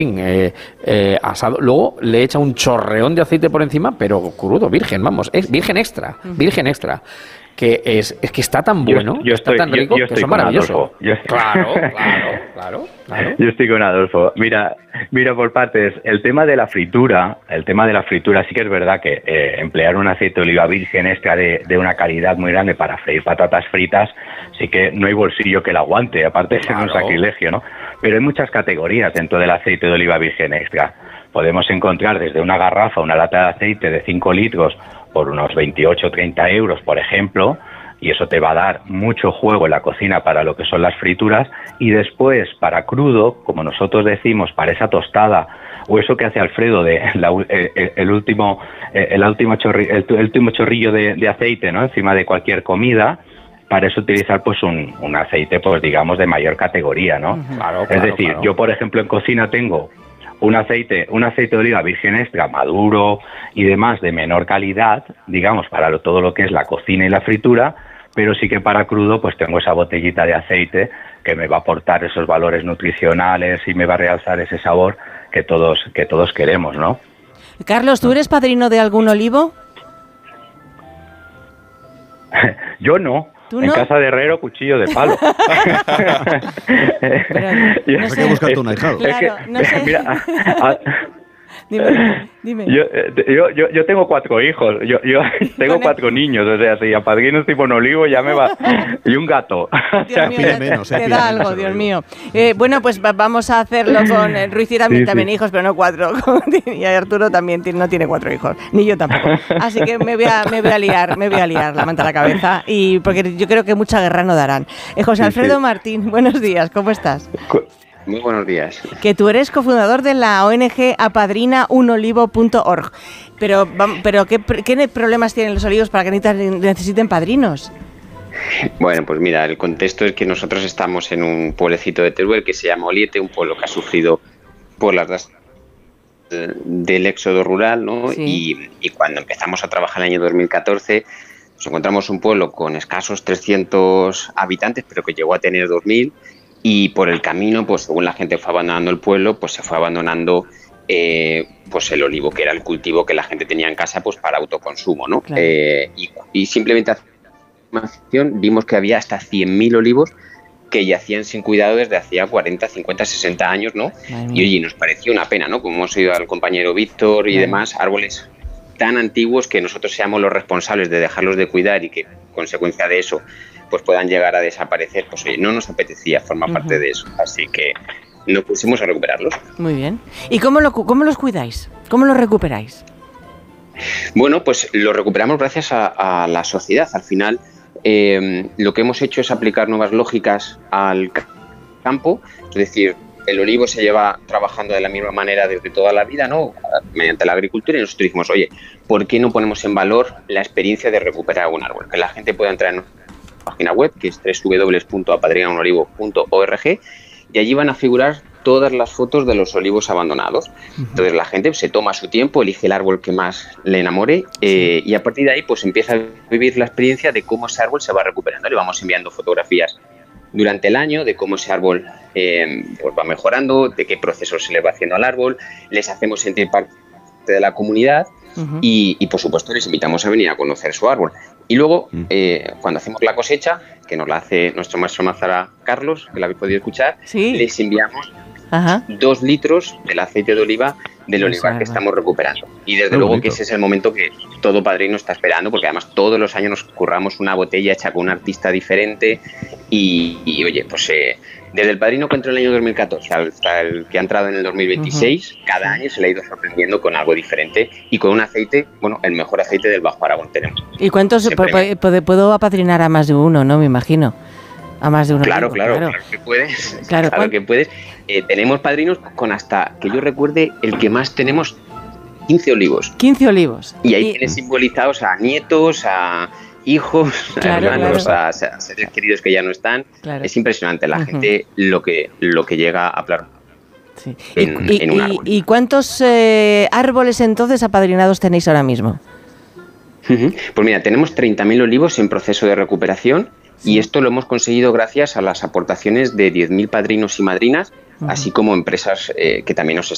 asado, luego le echa un chorreón de aceite por encima, pero crudo, virgen, vamos, es virgen extra, que es que está tan bueno, está tan rico, que es maravilloso. Claro. Yo estoy con Adolfo. Mira por partes. El tema de la fritura sí que es verdad que emplear un aceite de oliva virgen extra de una calidad muy grande para freír patatas fritas, sí que no hay bolsillo que la aguante, aparte de ser un sacrilegio, ¿no? Pero hay muchas categorías dentro del aceite de oliva virgen extra. Podemos encontrar desde una garrafa, una lata de aceite de 5 litros por unos 28 o 30 euros, por ejemplo, y eso te va a dar mucho juego en la cocina para lo que son las frituras, y después para crudo, como nosotros decimos, para esa tostada, o eso que hace Alfredo de el último chorrillo de aceite, ¿no?, encima de cualquier comida. Para eso utilizar pues un aceite, pues digamos, de mayor categoría, ¿no? Es decir, yo por ejemplo en cocina tengo un aceite de oliva virgen extra maduro y demás de menor calidad, digamos, para todo lo que es la cocina y la fritura, pero sí que para crudo pues tengo esa botellita de aceite que me va a aportar esos valores nutricionales y me va a realzar ese sabor que todos queremos, ¿no? Carlos, ¿tú eres padrino de algún olivo? Yo no. ¿Tú en no? casa de herrero, cuchillo de palo. Pero, no sé. Hay que buscarte un ahijado. Claro, no sé. Mira, Dime. Yo tengo 4 hijos, yo tengo 4 niños, o sea, si a padrinos tipo un olivo ya me va, y un gato. Dios mío, te da algo, Dios mío. Bueno, pues vamos a hacerlo con Ruiz y también hijos, pero no 4. Y Arturo también no tiene 4 hijos, ni yo tampoco. Así que me voy a liar la manta a la cabeza, y porque yo creo que mucha guerra no darán. José Alfredo Martín, buenos días, ¿cómo estás? Muy buenos días. Que tú eres cofundador de la ONG apadrinaunolivo.org. Pero ¿qué problemas tienen los olivos para que necesiten padrinos? Bueno, pues mira, el contexto es que nosotros estamos en un pueblecito de Teruel que se llama Oliete, un pueblo que ha sufrido por las del éxodo rural, ¿no? Sí. Y cuando empezamos a trabajar en el año 2014, nos encontramos un pueblo con escasos 300 habitantes, pero que llegó a tener 2.000. Y por el camino, pues según la gente fue abandonando el pueblo, pues se fue abandonando pues el olivo, que era el cultivo que la gente tenía en casa pues para autoconsumo, ¿no? Claro. Y simplemente vimos que había hasta 100.000 olivos que yacían sin cuidado desde hacía 40, 50, 60 años, ¿no? Y oye, nos pareció una pena, ¿no? Como hemos oído al compañero Víctor y demás, árboles tan antiguos que nosotros seamos los responsables de dejarlos de cuidar y que, consecuencia de eso, pues puedan llegar a desaparecer, pues oye, no nos apetecía formar parte de eso, así que nos pusimos a recuperarlos. Muy bien. ¿Y cómo los cuidáis? ¿Cómo los recuperáis? Bueno, pues los recuperamos gracias a la sociedad. Al final, lo que hemos hecho es aplicar nuevas lógicas al campo, es decir, el olivo se lleva trabajando de la misma manera desde toda la vida, ¿no?, mediante la agricultura, y nosotros dijimos, oye, ¿por qué no ponemos en valor la experiencia de recuperar un árbol? Que la gente pueda entrar en página web, que es www.apadrinaunolivo.org, y allí van a figurar todas las fotos de los olivos abandonados. Entonces la gente se toma su tiempo, elige el árbol que más le enamore, y a partir de ahí pues empieza a vivir la experiencia de cómo ese árbol se va recuperando. Le vamos enviando fotografías durante el año de cómo ese árbol pues va mejorando, de qué proceso se le va haciendo al árbol, les hacemos sentir parte de la comunidad, y por supuesto les invitamos a venir a conocer su árbol. Y luego, cuando hacemos la cosecha, que nos la hace nuestro maestro Mazara Carlos, que la habéis podido escuchar, les enviamos 2 litros del aceite de oliva del olivar que estamos recuperando. Y desde luego que ese es el momento que todo padrino está esperando, porque además todos los años nos curramos una botella hecha con un artista diferente y oye, pues desde el padrino que entró en el año 2014 hasta el que ha entrado en el 2026, cada año se le ha ido sorprendiendo con algo diferente y con un aceite, bueno, el mejor aceite del Bajo Aragón tenemos. ¿Y cuántos puedo apadrinar a más de uno, no? Me imagino. A más de uno. Claro que puedes. Claro que puedes. Tenemos padrinos con hasta, que yo recuerde, el que más tenemos, 15 olivos. 15 olivos. Y ahí tienes simbolizados a nietos, a hijos, a hermanos, a seres queridos que ya no están. Claro. Es impresionante la gente lo que llega a hablar. Sí. En un árbol. ¿Y cuántos árboles entonces apadrinados tenéis ahora mismo? Pues mira, tenemos 30.000 olivos en proceso de recuperación. Y esto lo hemos conseguido gracias a las aportaciones de 10.000 padrinos y madrinas, así como empresas que también nos